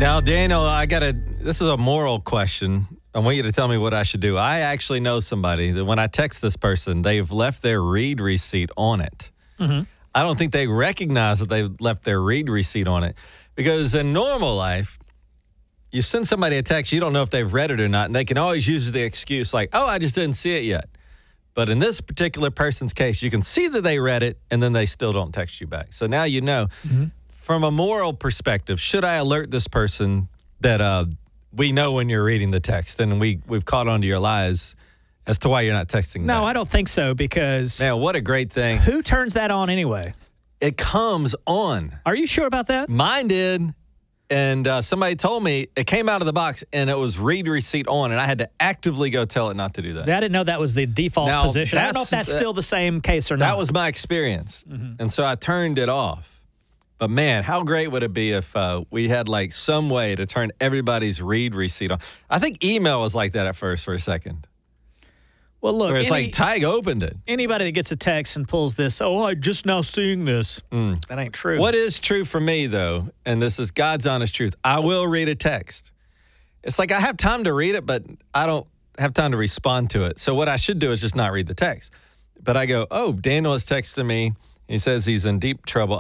Now, Daniel, this is a moral question. I want you to tell me what I should do. I actually know somebody that when I text this person, they've left their read receipt on it. Mm-hmm. I don't think they recognize that they've left their read receipt on it. Because in normal life, you send somebody a text, you don't know if they've read it or not, and they can always use the excuse like, oh, I just didn't see it yet. But in this particular person's case, you can see that they read it, and then they still don't text you back. So now you know. Mm-hmm. From a moral perspective, should I alert this person that we know when you're reading the text and we've caught on to your lies as to why you're not texting No, back? I don't think so because... Man, what a great thing. Who turns that on anyway? It comes on. Are you sure about that? Mine did. And somebody told me it came out of the box and it was read receipt on, and I had to actively go tell it not to do that. I didn't know that was the default position. I don't know if that's still the same case or not. That was my experience. Mm-hmm. And so I turned it off. But, man, how great would it be if we had, like, some way to turn everybody's read receipt on? I think email was like that at first for a second. Well, look. Where it's like Tig opened it. Anybody that gets a text and pulls this, I'm just now seeing this. That ain't true. What is true for me, though, and this is God's honest truth, I will read a text. It's like I have time to read it, but I don't have time to respond to it. So what I should do is just not read the text. But I go, oh, Daniel has texted me. He says he's in deep trouble.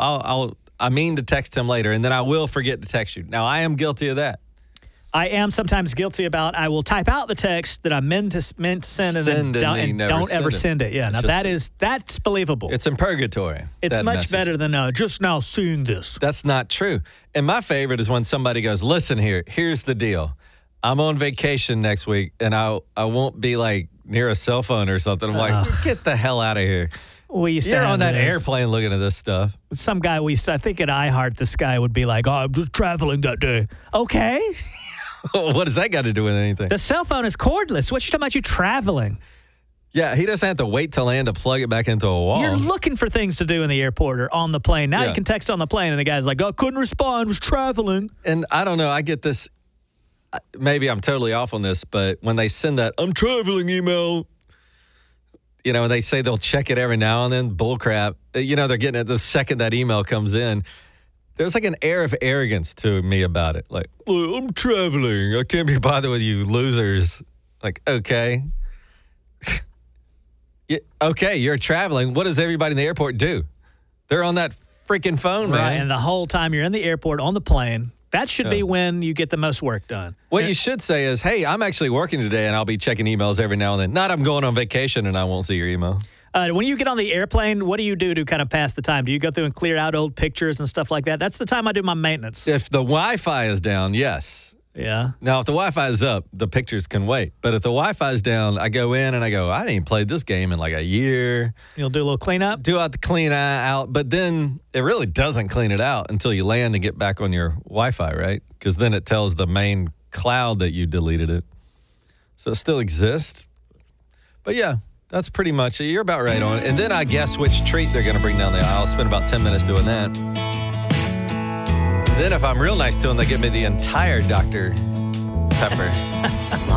I mean to text him later, and then I will forget to text you. Now, I am guilty of that. I am sometimes guilty about I will type out the text that I meant to send and don't ever send it. Yeah, now that's believable. It's in purgatory. It's much better than just now seeing this. That's not true. And my favorite is when somebody goes, listen here's the deal. I'm on vacation next week, and I won't be like near a cell phone or something. I'm like, get the hell out of here. You're on that airplane looking at this stuff. Some guy I think at iHeart, this guy would be like, I'm just traveling that day. Okay. What does that got to do with anything? The cell phone is cordless. What you talking about? You traveling? Yeah, he doesn't have to wait to land to plug it back into a wall. You're looking for things to do in the airport or on the plane. Now you can text on the plane, and the guy's like, couldn't respond, was traveling. And I don't know, I get this, maybe I'm totally off on this, but when they send that, I'm traveling email, and they say they'll check it every now and then, bullcrap. They're getting it the second that email comes in. There's like an air of arrogance to me about it. Like, well, I'm traveling. I can't be bothered with you losers. Like, okay. Okay, you're traveling. What does everybody in the airport do? They're on that freaking phone, man. Right, and the whole time you're in the airport on the plane, that should be when you get the most work done. What you should say is, hey, I'm actually working today, and I'll be checking emails every now and then. Not I'm going on vacation, and I won't see your email. When you get on the airplane, what do you do to kind of pass the time? Do you go through and clear out old pictures and stuff like that? That's the time I do my maintenance. If the Wi-Fi is down, yes. Yeah. Now, if the Wi-Fi is up, the pictures can wait. But if the Wi-Fi is down, I go in and I go, I didn't even play this game in like a year. You'll do a little cleanup? Do out the clean out. But then it really doesn't clean it out until you land and get back on your Wi-Fi, right? Because then it tells the main cloud that you deleted it. So it still exists. But yeah, that's pretty much it. You're about right on it. And then I guess which treat they're going to bring down the aisle. I'll spend about 10 minutes doing that. And then if I'm real nice to them, they give me the entire Dr. Pepper.